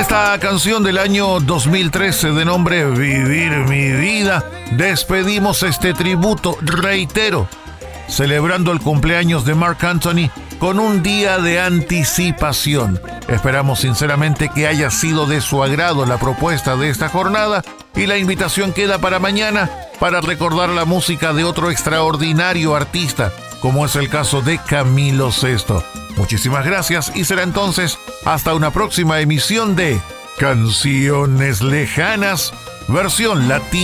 esta canción del año 2013 de nombre Vivir mi vida, despedimos este tributo, reitero, celebrando el cumpleaños de Marc Anthony con un día de anticipación. Esperamos sinceramente que haya sido de su agrado la propuesta de esta jornada y la invitación queda para mañana para recordar la música de otro extraordinario artista, como es el caso de Camilo VI. Muchísimas gracias y será entonces hasta una próxima emisión de Canciones Lejanas, versión latina.